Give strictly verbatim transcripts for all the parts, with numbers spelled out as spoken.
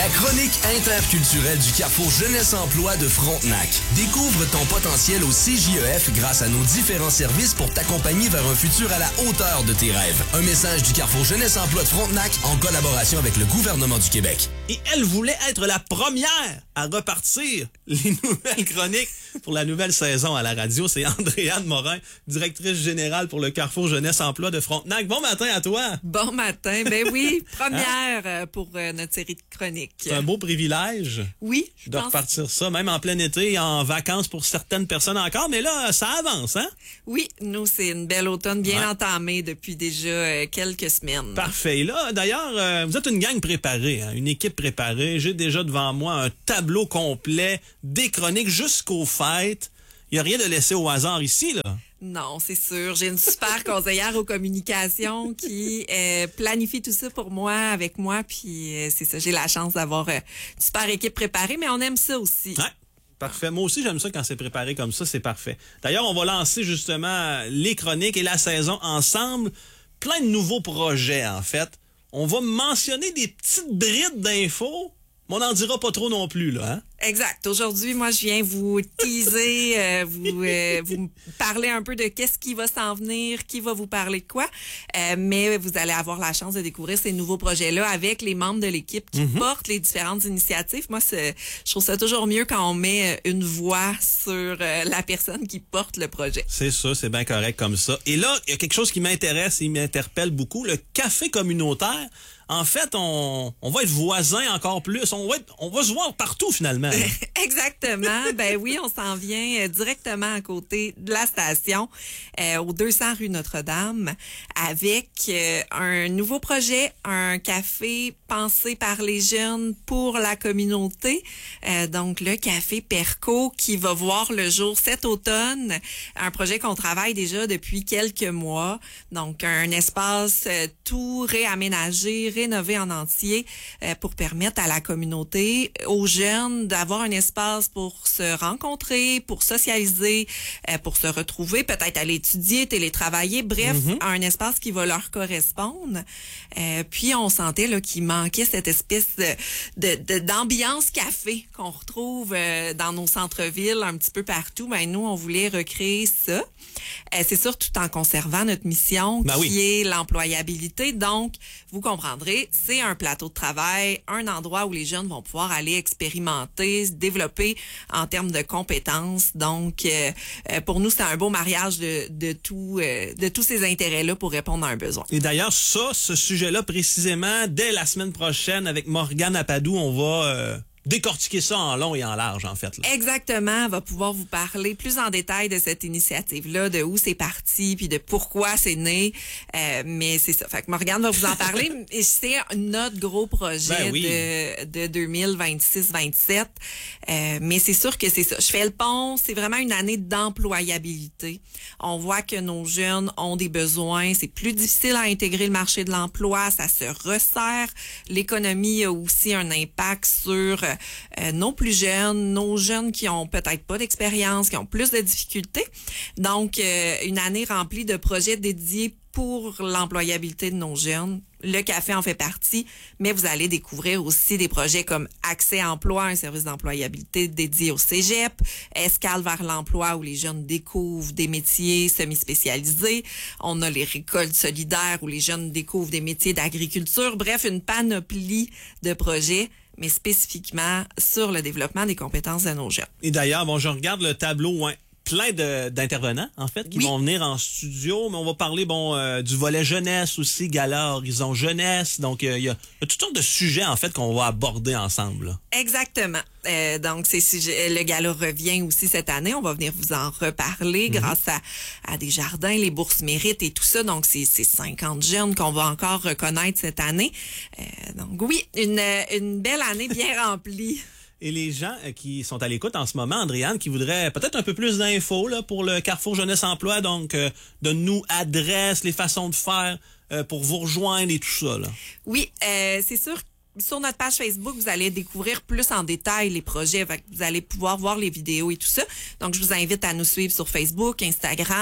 La chronique interculturelle du Carrefour Jeunesse Emploi de Frontenac. Découvre ton potentiel au C J E F grâce à nos différents services pour t'accompagner vers un futur à la hauteur de tes rêves. Un message du Carrefour Jeunesse Emploi de Frontenac en collaboration avec le gouvernement du Québec. Et elle voulait être la première à repartir les nouvelles chroniques pour la nouvelle saison à la radio. C'est Andréane Morin, directrice générale pour le Carrefour Jeunesse Emploi de Frontenac. Bon matin à toi. Bon matin. Ben oui, première hein? pour euh, notre série de chroniques. C'est un beau privilège. Oui, je de pense... repartir ça, même en plein été, en vacances pour certaines personnes encore. Mais là, ça avance, hein? Oui, nous, c'est une belle automne bien ouais. entamée depuis déjà euh, quelques semaines. Parfait. Et là, d'ailleurs, euh, vous êtes une gang préparée, hein? Une équipe préparée. J'ai déjà devant moi un tableau complet, des chroniques jusqu'aux fêtes. Il n'y a rien de laissé au hasard ici, là. Non, c'est sûr. J'ai une super conseillère aux communications qui euh, planifie tout ça pour moi, avec moi. Puis euh, c'est ça, j'ai la chance d'avoir euh, une super équipe préparée, mais on aime ça aussi. Ouais. Parfait. Moi aussi, j'aime ça quand c'est préparé comme ça, c'est parfait. D'ailleurs, on va lancer justement les chroniques et la saison ensemble. Plein de nouveaux projets, en fait. On va mentionner des petites brides d'infos, mais on n'en dira pas trop non plus, là, hein? Exact. Aujourd'hui, moi, je viens vous teaser, euh, vous euh, vous parler un peu de qu'est-ce qui va s'en venir, qui va vous parler de quoi. Euh, mais vous allez avoir la chance de découvrir ces nouveaux projets-là avec les membres de l'équipe qui mm-hmm. portent les différentes initiatives. Moi, c'est, je trouve ça toujours mieux quand on met une voix sur euh, la personne qui porte le projet. C'est ça, c'est bien correct comme ça. Et là, il y a quelque chose qui m'intéresse et m'interpelle beaucoup, le café communautaire. En fait, on, on va être voisins encore plus. On va être, on va se voir partout, finalement. Exactement. Ben oui, on s'en vient euh, directement à côté de la station, euh, au deux cents rue Notre-Dame, avec euh, un nouveau projet, un café pensé par les jeunes pour la communauté. Euh, donc, le Café Perco qui va voir le jour cet automne. Un projet qu'on travaille déjà depuis quelques mois. Donc, un espace euh, tout réaménagé, rénové en entier euh, pour permettre à la communauté, aux jeunes, d'avoir un espace pour se rencontrer, pour socialiser, euh, pour se retrouver, peut-être aller étudier, télétravailler, bref, mm-hmm. un espace qui va leur correspondre. Euh, puis on sentait là qu'il manquait cette espèce de, de, de d'ambiance café qu'on retrouve euh, dans nos centres-villes un petit peu partout. Ben nous, on voulait recréer ça. Euh, c'est sûr, tout en conservant notre mission ben qui oui. est l'employabilité. Donc, vous comprendrez, c'est un plateau de travail, un endroit où les jeunes vont pouvoir aller expérimenter, se développer en termes de compétences. Donc, euh, pour nous, c'est un beau mariage de, de, tout, euh, de tous ces intérêts-là pour répondre à un besoin. Et d'ailleurs, ça, ce sujet-là, précisément, dès la semaine prochaine, avec Morgane Apadou, on va... Euh décortiquer ça en long et en large, en fait. Là. Exactement. On va pouvoir vous parler plus en détail de cette initiative-là, de où c'est parti, puis de pourquoi c'est né. Euh, mais c'est ça. Fait que Morgane va vous en parler. Et c'est notre gros projet ben oui. de, de deux mille vingt-six vingt-sept. Euh, mais c'est sûr que c'est ça. Je fais le pont. C'est vraiment une année d'employabilité. On voit que nos jeunes ont des besoins. C'est plus difficile à intégrer le marché de l'emploi. Ça se resserre. L'économie a aussi un impact sur Euh, nos plus jeunes, nos jeunes qui ont peut-être pas d'expérience, qui ont plus de difficultés. Donc, euh, une année remplie de projets dédiés pour l'employabilité de nos jeunes. Le café en fait partie, mais vous allez découvrir aussi des projets comme Accès Emploi, un service d'employabilité dédié au cégep, Escale vers l'emploi où les jeunes découvrent des métiers semi-spécialisés. On a les récoltes solidaires où les jeunes découvrent des métiers d'agriculture. Bref, une panoplie de projets, mais spécifiquement sur le développement des compétences de nos jeunes. Et d'ailleurs, bon, je regarde le tableau, ouais, plein de, d'intervenants, en fait, qui oui. vont venir en studio, mais on va parler, bon, euh, du volet jeunesse aussi, Gala Horizon Jeunesse. Donc, il euh, y, y a toutes sortes de sujets, en fait, qu'on va aborder ensemble. Là. Exactement. Euh, donc, c'est le gala revient aussi cette année. On va venir vous en reparler mm-hmm. grâce à, à des jardins, les bourses mérites et tout ça. Donc, c'est cinquante jeunes qu'on va encore reconnaître cette année. Euh, donc, oui, une, une belle année bien remplie. Et les gens qui sont à l'écoute en ce moment, Andréane, qui voudraient peut-être un peu plus d'infos là pour le Carrefour Jeunesse Emploi, donc euh, donne-nous adresse, les façons de faire euh, pour vous rejoindre et tout ça. Là. Oui, euh, c'est sûr. Sur notre page Facebook, vous allez découvrir plus en détail les projets. Vous allez pouvoir voir les vidéos et tout ça. Donc, je vous invite à nous suivre sur Facebook, Instagram, TikTok.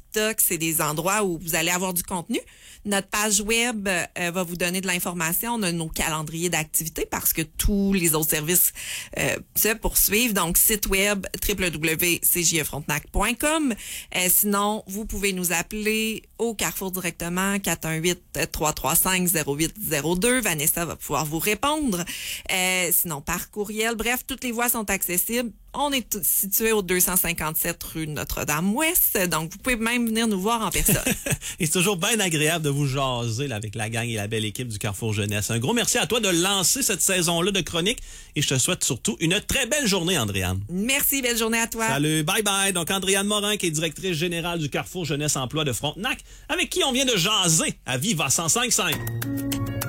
TikTok, c'est des endroits où vous allez avoir du contenu. Notre page web euh, va vous donner de l'information. On a nos calendriers d'activités parce que tous les autres services euh, se poursuivent. Donc, site web w w w point c j e frontenac point com. Euh, sinon, vous pouvez nous appeler au Carrefour directement, quatre un huit, trois trois cinq, zéro huit zéro deux. Vanessa va pouvoir vous répondre. Euh, sinon, par courriel. Bref, toutes les voies sont accessibles. On est situé au deux cent cinquante-sept rue Notre-Dame-Ouest, donc vous pouvez même venir nous voir en personne. Et c'est toujours bien agréable de vous jaser là, avec la gang et la belle équipe du Carrefour Jeunesse. Un gros merci à toi de lancer cette saison-là de chronique et je te souhaite surtout une très belle journée, Andréane. Merci, belle journée à toi. Salut, bye bye. Donc Andréane Morin, qui est directrice générale du Carrefour Jeunesse Emploi de Frontenac, avec qui on vient de jaser à Viva cent cinq virgule cinq.